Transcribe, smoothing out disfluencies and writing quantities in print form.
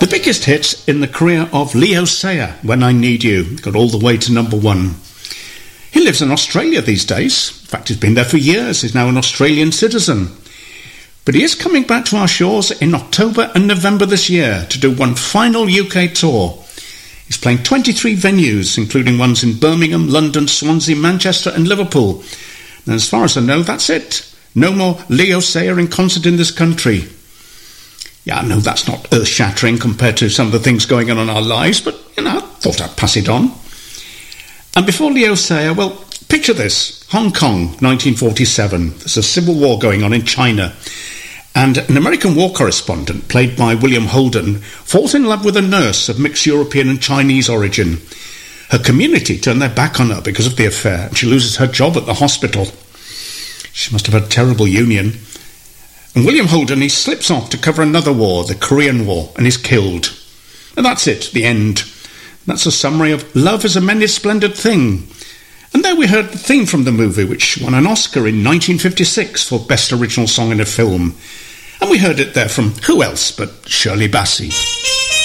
The biggest hit in the career of Leo Sayer, When I Need You, got all the way to number 1. He lives in Australia these days. In fact, he's been there for years. He's now an Australian citizen. But he is coming back to our shores in October and November this year to do one final UK tour. He's playing 23 venues, including ones in Birmingham, London, Swansea, Manchester and Liverpool. And as far as I know, that's it. No more Leo Sayer in concert in this country. Yeah, I know that's not earth-shattering compared to some of the things going on in our lives, but, I thought I'd pass it on. And before Leo Sayer, well, picture this. Hong Kong, 1947. There's a civil war going on in China. And an American war correspondent, played by William Holden, falls in love with a nurse of mixed European and Chinese origin. Her community turn their back on her because of the affair, and she loses her job at the hospital. She must have had a terrible union. And William Holden, he slips off to cover another war, the Korean War, and is killed. And that's it, the end. That's a summary of Love is a Many Splendid Thing. And there we heard the theme from the movie, which won an Oscar in 1956 for Best Original Song in a Film. And we heard it there from who else but Shirley Bassey.